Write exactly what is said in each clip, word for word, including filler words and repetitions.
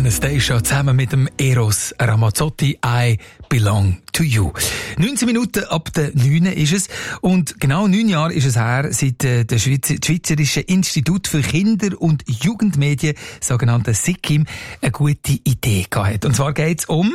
Anastasia zusammen mit dem Eros Ramazzotti, I Belong to You. neunzehn Minuten ab der neun ist es. Und genau neun Jahre ist es her, seit äh, der Schweizer, Schweizerische Institut für Kinder- und Jugendmedien, sogenannte SIKIM, eine gute Idee gehabt. Und zwar geht es um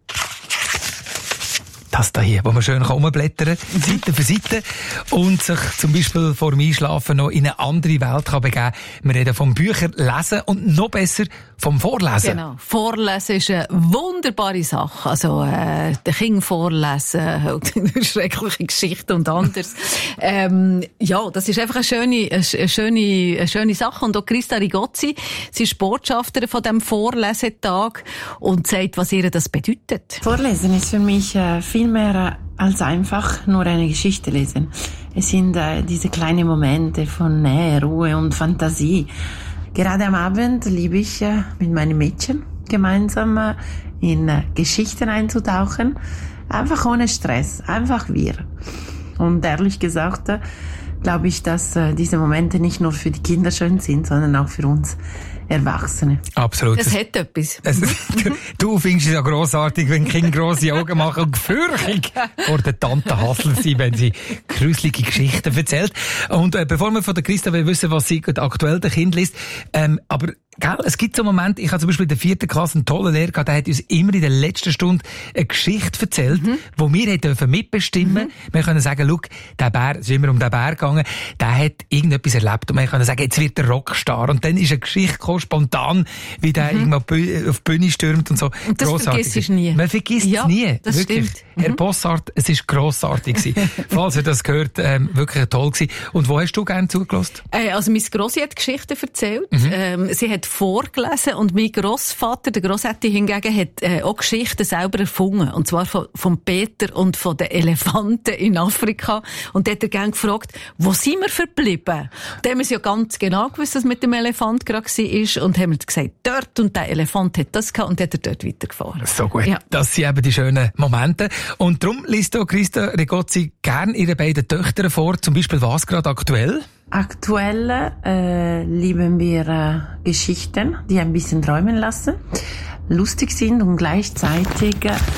das da hier, wo man schön rumblättern kann, Seite für Seite, und sich zum Beispiel vor dem Einschlafen noch in eine andere Welt kann begeben. Wir reden vom Bücher lesen und noch besser vom Vorlesen. Genau. Vorlesen ist eine wunderbare Sache. Also, äh, den Kindern vorlesen, schreckliche Geschichten und anderes. ähm, ja, das ist einfach eine schöne, eine schöne, eine schöne Sache. Und auch Christa Rigozzi, sie ist Botschafterin von diesem Vorlesetag und sagt, was ihr das bedeutet. Vorlesen ist für mich äh, viel mehr als einfach nur eine Geschichte lesen. Es sind äh, diese kleinen Momente von Nähe, Ruhe und Fantasie. Gerade am Abend liebe ich äh, mit meinen Mädchen gemeinsam äh, in äh, Geschichten einzutauchen. Einfach ohne Stress, einfach wir. Und ehrlich gesagt äh, glaube ich, dass äh, diese Momente nicht nur für die Kinder schön sind, sondern auch für uns Erwachsene. Absolut. Das hat etwas. Also, du, du findest es ja grossartig, wenn Kinder grosse Augen machen und gefürchtig vor der Tante Hassel sind, wenn sie gruselige Geschichten erzählt. Und äh, bevor wir von der Christa wissen, was sie aktuell der Kind liest, ähm, aber gell, es gibt so Momente, ich habe zum Beispiel in der vierten Klasse einen tollen Lehrer gehabt, der hat uns immer in der letzten Stunde eine Geschichte erzählt, mhm. wo wir dürfen mitbestimmen. Mhm. Wir können sagen, schau, der Bär, es ist immer um den Bär gegangen, der hat irgendetwas erlebt und wir können sagen, jetzt wird der Rockstar. Und dann ist eine Geschichte gekommen, spontan, wie der mhm. irgendwo auf die Bühne stürmt und so. Und das vergisst du nie. Man vergisst ja, es nie. Das wirklich. Stimmt. Herr Mhm. Bossart, es ist grossartig gewesen. Falls ihr das gehört, ähm, wirklich toll gewesen. Und wo hast du gerne zugelassen? Äh, also, meine Grossi hat Geschichten erzählt. Mhm. Ähm, sie hat vorgelesen und mein Grossvater, der Grossetti hingegen, hat äh, auch Geschichten selber erfunden. Und zwar von, von Peter und von den Elefanten in Afrika. Und da hat er gerne gefragt, wo sind wir verblieben? Da haben wir ja ganz genau gewusst, was mit dem Elefant gerade war. Und haben wir gesagt, dort, und der Elefant hat das gehabt, und hat er dort weitergefahren. So gut. Ja. Das sind eben die schönen Momente. Und darum liest auch Christa Rigozzi gern ihre beiden Töchter vor, zum Beispiel was gerade aktuell? Aktuell äh, lieben wir äh, Geschichten, die ein bisschen träumen lassen, lustig sind und gleichzeitig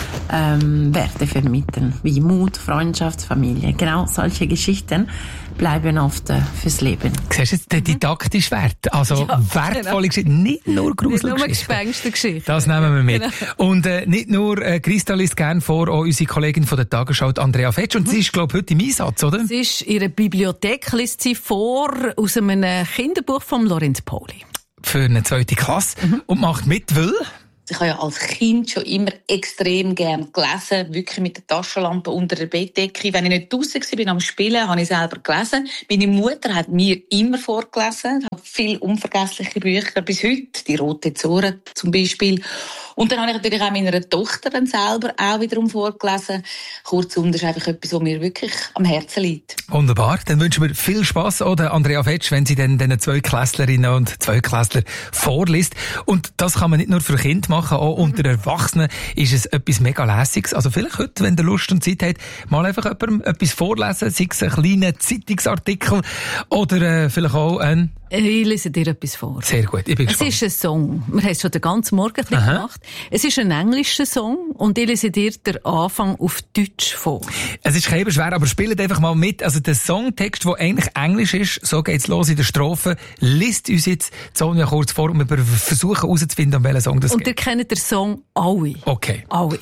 ähm, Werte vermitteln, wie Mut, Freundschaft, Familie. Genau solche Geschichten bleiben oft äh, fürs Leben. Siehst du jetzt den didaktischen Wert? Also ja, wertvolle genau. Geschichten, nicht nur gruselige Nicht nur Geschichten. Gespenstergeschichten. Das nehmen wir mit. Genau. Und äh, nicht nur äh, Christa liest gerne vor, auch unsere Kollegin von der Tagesschau, Andrea Fetsch. Und mhm. sie ist, glaube ich, heute im Einsatz, oder? Sie ist ihre Bibliothek, liest sie vor aus einem Kinderbuch von Lorenz Pauli. Für eine zweite Klasse. Mhm. Und macht mit, weil... Ich habe ja als Kind schon immer extrem gern gelesen, wirklich mit der Taschenlampe unter der Bettdecke. Wenn ich nicht draussen war am Spielen, habe ich selber gelesen. Meine Mutter hat mir immer vorgelesen. Ich habe viele unvergessliche Bücher bis heute, die Rote Zora zum Beispiel. Und dann habe ich natürlich auch meiner Tochter dann selber auch wiederum vorgelesen. Kurzum, das ist einfach etwas, was mir wirklich am Herzen liegt. Wunderbar. Dann wünschen wir viel Spass, oder Andrea Fetsch, wenn sie dann den Zweiklässlerinnen und Zweiklässler vorliest. Und das kann man nicht nur für Kinder machen, auch unter Erwachsenen ist es etwas mega Lässiges. Also vielleicht heute, wenn ihr Lust und Zeit habt, mal einfach jemandem etwas vorlesen, sei es ein kleiner Zeitungsartikel oder äh, vielleicht auch ein... Ich lese dir etwas vor. Sehr gut, ich bin es gespannt. Es ist ein Song. Wir haben es schon den ganzen Morgen gemacht. Es ist ein englischer Song und ich lese dir den Anfang auf Deutsch vor. Es ist kein schwer, aber spielt einfach mal mit. Also der Songtext, der eigentlich Englisch ist, so geht's los in der Strophe, liest uns jetzt Sonja kurz vor und wir versuchen herauszufinden, um welchen Song das und geht. Und ihr kennt den Song alle. Okay. Alle.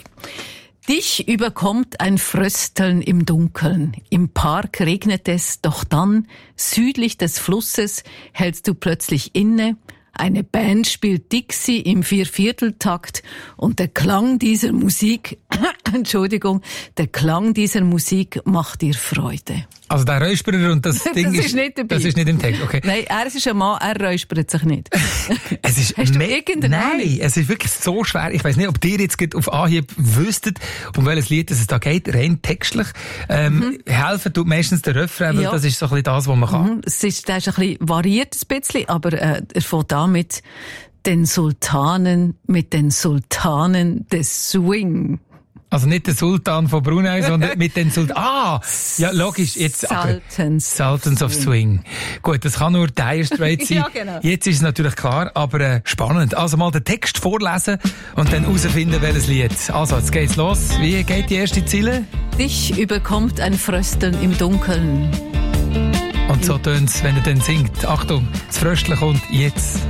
Dich überkommt ein Frösteln im Dunkeln. Im Park regnet es, doch dann, südlich des Flusses, hältst du plötzlich inne. Eine Band spielt Dixie im Viervierteltakt und der Klang dieser Musik, Entschuldigung, der Klang dieser Musik macht dir Freude. Also der Räusperer und das Ding das ist, ist nicht dabei. Das ist nicht im Text, okay. Nein, er ist ein Mann, er räuspert sich nicht. Es ist Hast du me- irgendeine Nein, Ahnung? es ist wirklich so schwer. Ich weiss nicht, ob ihr jetzt auf Anhieb wüsstet, um welches Lied es da geht, rein textlich. Ähm, mhm. Helfen tut meistens der Refrain, weil ja. das ist so ein bisschen das, was man kann. Mhm. Es ist, der ist ein bisschen variiert, ein bisschen, aber äh, er fängt an mit den Sultanen, mit den Sultanen des Swing. Also nicht der Sultan von Brunei, sondern mit den Sultan. Ah! Ja, logisch. Jetzt, Sultans, Sultans of Swing. Gut, das kann nur Dire Straits sein. Ja, genau. Jetzt ist es natürlich klar, aber äh, spannend. Also mal den Text vorlesen und dann herausfinden, welches Lied. Also, jetzt geht's los. Wie geht die erste Ziele? Dich überkommt ein Frösteln im Dunkeln. Und so tönt's, wenn er dann singt. Achtung, das Frösteln kommt jetzt.